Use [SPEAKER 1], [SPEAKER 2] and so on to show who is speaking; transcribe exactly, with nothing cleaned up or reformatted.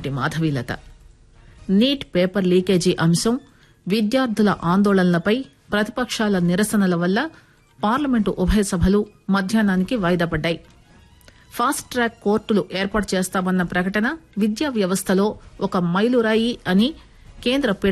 [SPEAKER 1] ఎంపీపాటి Madhavilatha. Neat paper leakage అంశం, విద్యార్థుల ఆందోళనలపై ప్రతిపక్షాల నిరసనల వల్ల పార్లమెంటు ఉభయ సభలు మధ్యాహ్నానికి వాయిదా పడ్డాయి. ఫాస్ట్ ట్రాక్ కోర్టులు ఏర్పాటు చేస్తామన్న ప్రకటన విద్యా వ్యవస్థలో ఒక మైలురాయి అని కేంద్ర